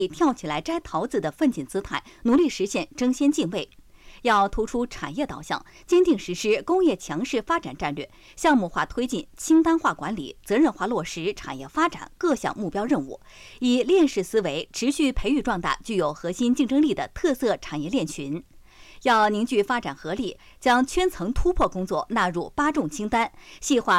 跳起来摘桃子的奋进姿态，努力实现争先进位。要突出产业导向，坚定实施工业强势发展战略，项目化推进清单化管理，责任化落实产业发展各项目标任务，以链式思维持续培育壮大具有核心竞争力的特色产业链群。要凝聚发展合力，将圈层突破工作纳入8重清单，细化